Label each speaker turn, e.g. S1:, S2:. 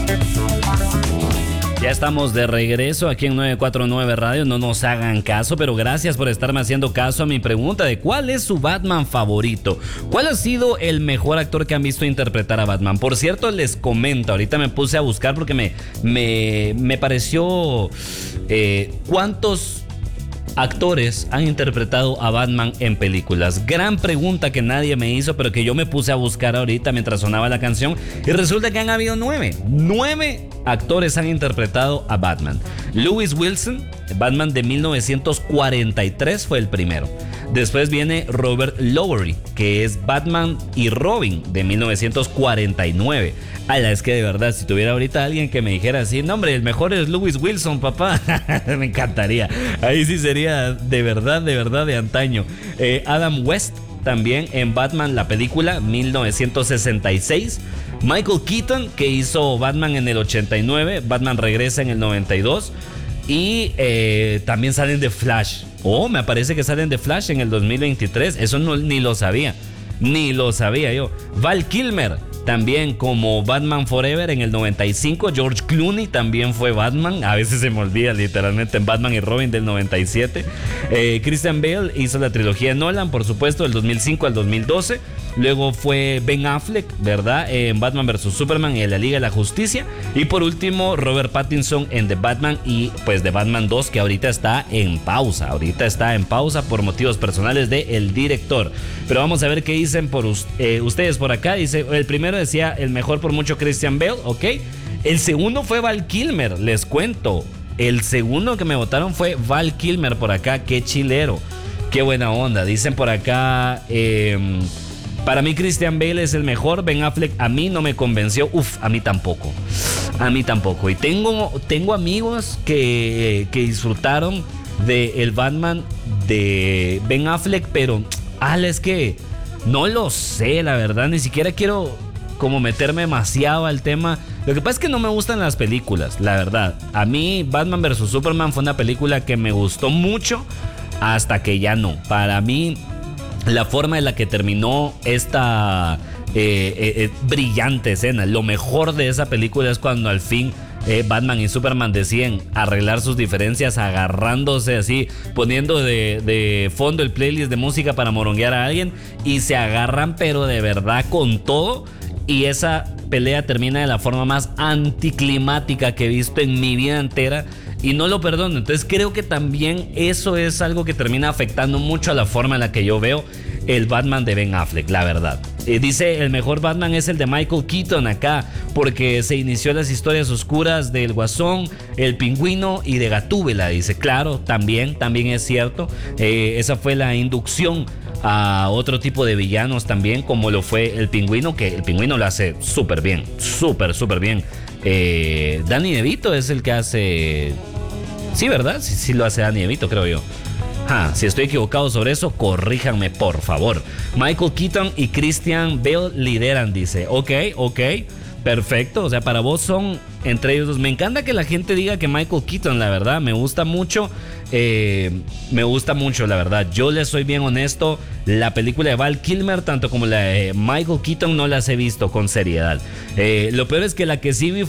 S1: Ya estamos de regreso aquí en 949 Radio, no nos hagan caso, pero gracias por estarme haciendo caso a mi pregunta de cuál es su Batman favorito. ¿Cuál ha sido el mejor actor que han visto interpretar a Batman? Por cierto, les comento, ahorita me puse a buscar porque me pareció cuántos actores han interpretado a Batman en películas. Gran pregunta que nadie me hizo, pero que yo me puse a buscar ahorita mientras sonaba la canción. Y resulta que han habido 9 actores han interpretado a Batman. Lewis Wilson, Batman de 1943 fue el primero. Después viene Robert Lowery, que es Batman y Robin de 1949. Es que de verdad, si tuviera ahorita alguien que me dijera así, no hombre, el mejor es Lewis Wilson, papá, me encantaría. Ahí sí sería de verdad de antaño. Adam West también en Batman, la película, 1966. Michael Keaton, que hizo Batman en el 89, Batman regresa en el 92. Y también salen de Flash. Me parece que salen de Flash en el 2023. Eso ni lo sabía yo. Val Kilmer también como Batman Forever en el 95. George Clooney también fue Batman. A veces se me olvida literalmente, en Batman y Robin del 97. Christian Bale hizo la trilogía de Nolan, por supuesto, del 2005 al 2012. Luego fue Ben Affleck, ¿verdad? En Batman vs Superman y en la Liga de la Justicia. Y por último, Robert Pattinson en The Batman y pues The Batman 2, que ahorita está en pausa. Por motivos personales del director. Pero vamos a ver qué dicen por ustedes por acá. Dice, el primero decía el mejor por mucho Christian Bale, ok. El segundo fue Val Kilmer, les cuento. El segundo que me votaron fue Val Kilmer por acá. Qué chilero, qué buena onda. Dicen por acá... para mí Christian Bale es el mejor. Ben Affleck a mí no me convenció. A mí tampoco. Y tengo amigos que disfrutaron del Batman de Ben Affleck, pero es que no lo sé, la verdad. Ni siquiera quiero como meterme demasiado al tema. Lo que pasa es que no me gustan las películas, la verdad. A mí Batman vs Superman fue una película que me gustó mucho hasta que ya no. Para mí la forma en la que terminó esta brillante escena, lo mejor de esa película es cuando al fin Batman y Superman deciden arreglar sus diferencias agarrándose así, poniendo de fondo el playlist de música para moronguear a alguien y se agarran pero de verdad con todo, y esa pelea termina de la forma más anticlimática que he visto en mi vida entera y no lo perdono. Entonces creo que también eso es algo que termina afectando mucho a la forma en la que yo veo el Batman de Ben Affleck, la verdad. Dice, el mejor Batman es el de Michael Keaton acá, porque se inició las historias oscuras del Guasón, el Pingüino y de Gatúbela. Dice, claro, también es cierto. Esa fue la inducción a otro tipo de villanos también, como lo fue el Pingüino, que el Pingüino lo hace súper bien, súper bien. Danny DeVito es el que hace... Sí, ¿verdad? Sí lo hace Danny DeVito, creo yo. Si estoy equivocado sobre eso, corríjanme, por favor. Michael Keaton y Christian Bale lideran, dice. Ok, perfecto. O sea, para vos son entre ellos dos. Me encanta que la gente diga que Michael Keaton, la verdad, me gusta mucho, la verdad. Yo les soy bien honesto, la película de Val Kilmer, tanto como la de Michael Keaton, no las he visto con seriedad. Lo peor es que la que sí vi